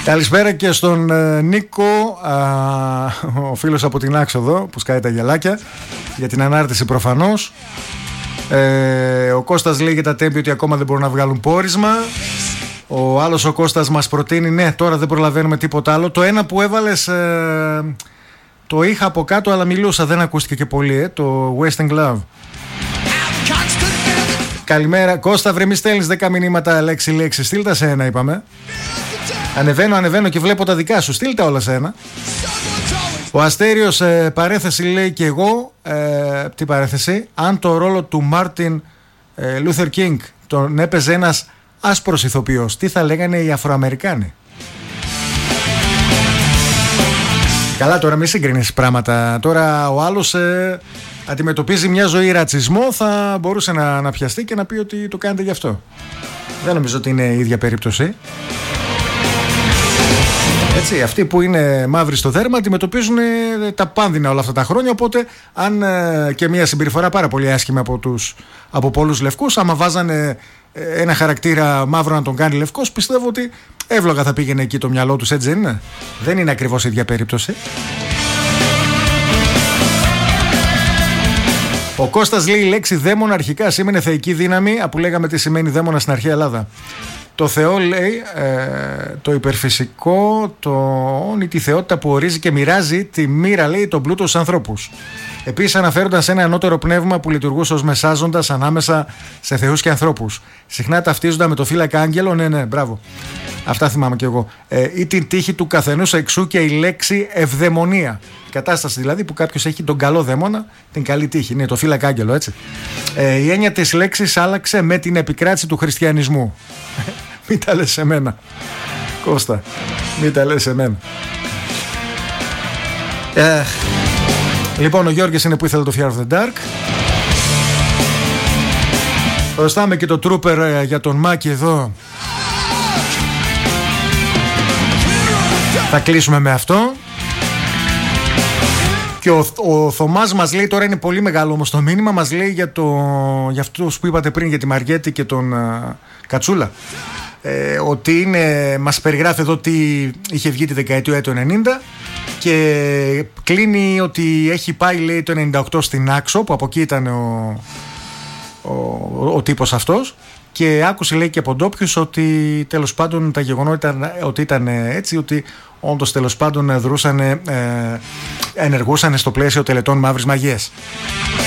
Καλησπέρα και στον Νίκο, ο φίλος από την Άξοδο που σκάει τα γελάκια για την ανάρτηση προφανώς. Ο Κώστας λέει για τα Τέμπη ότι ακόμα δεν μπορούν να βγάλουν πόρισμα. Ο άλλος ο Κώστας μας προτείνει, ναι, τώρα δεν προλαβαίνουμε τίποτα άλλο. Το ένα που έβαλες το είχα από κάτω αλλά μιλούσα, δεν ακούστηκε και πολύ, το Wasting Love. Καλημέρα Κώστα, βρε μη στέλνεις 10 μηνύματα λέξη-λέξη, στείλ' σε ένα είπαμε. Ανεβαίνω και βλέπω τα δικά σου, στείλ' τα όλα σε ένα. Ο Αστέριος παρέθεση λέει και εγώ, τι παρέθεση, αν το ρόλο του Μάρτιν Λούθερ Κίνγκ τον έπαιζε ένας άσπρος ηθοποιός, τι θα λέγανε οι Αφροαμερικάνοι. Καλά, τώρα μη συγκρίνεις πράγματα. Τώρα ο άλλος αντιμετωπίζει μια ζωή ρατσισμό, θα μπορούσε να πιαστεί και να πει ότι το κάνετε γι' αυτό. Δεν νομίζω ότι είναι η ίδια περίπτωση. Έτσι, αυτοί που είναι μαύροι στο δέρμα αντιμετωπίζουν τα πάνδυνα όλα αυτά τα χρόνια. Οπότε, αν και μια συμπεριφορά πάρα πολύ άσχημη από πολλούς λευκούς, άμα βάζανε ένα χαρακτήρα μαύρο να τον κάνει λευκός, πιστεύω ότι εύλογα θα πήγαινε εκεί το μυαλό τους, έτσι δεν είναι? Δεν είναι ακριβώς η ίδια περίπτωση. Ο Κώστας λέει η λέξη δαίμονα αρχικά σήμαινε θεϊκή δύναμη, που λέγαμε τι σημαίνει δαίμονα στην αρχαία Ελλάδα. Το Θεό λέει, το υπερφυσικό, τη θεότητα που ορίζει και μοιράζει τη μοίρα, λέει, τον πλούτο στους ανθρώπους. Επίσης αναφέρονταν σε ένα ανώτερο πνεύμα που λειτουργούσε ως μεσάζοντας ανάμεσα σε θεούς και ανθρώπους. Συχνά ταυτίζονταν με το φύλακα άγγελο, ναι, μπράβο. Αυτά θυμάμαι κι εγώ. Ή την τύχη του καθενός, εξού και η λέξη ευδαιμονία. Η κατάσταση δηλαδή που κάποιος έχει τον καλό δαίμονα, την καλή τύχη. Ναι, το φύλακα άγγελο, έτσι. Η έννοια της λέξης άλλαξε με την επικράτηση του χριστιανισμού. Μην τα λες σε μένα, Κώστα. Μην τα λες σε μένα. Λοιπόν, ο Γιώργης είναι που ήθελε το Fear of the Dark. Χρωστάμε και το Trooper για τον Μάκη εδώ. Θα κλείσουμε με αυτό. Και ο Θωμάς μας λέει, τώρα είναι πολύ μεγάλο όμως το μήνυμα, μας λέει για αυτούς που είπατε πριν, για τη Μαριέτη και τον Κατσούλα. Ότι μας περιγράφει εδώ τι είχε βγει τη δεκαετία του 90 και κλείνει ότι έχει πάει, λέει, το 98 στην Άξο, που από εκεί ήταν ο τύπος αυτός, και άκουσε, λέει, και από ντόπιους ότι τέλος πάντων τα γεγονότα ότι ήταν έτσι, ότι όντως τέλος πάντων ενεργούσαν στο πλαίσιο τελετών μαύρης μαγείας.